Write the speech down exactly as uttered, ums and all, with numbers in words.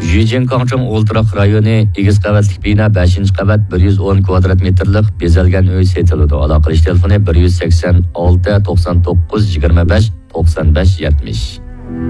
Jijin-Kangchong o'ltiraq rayoni egiz qavatlik bino beshinchi qavat bir yuz o'n kvadrat metrlik bezalgan uy setiladi. Aloqa qilish telefoni bir yuz sakson olti to'qson to'qqiz yigirma besh to'qson besh yetmish.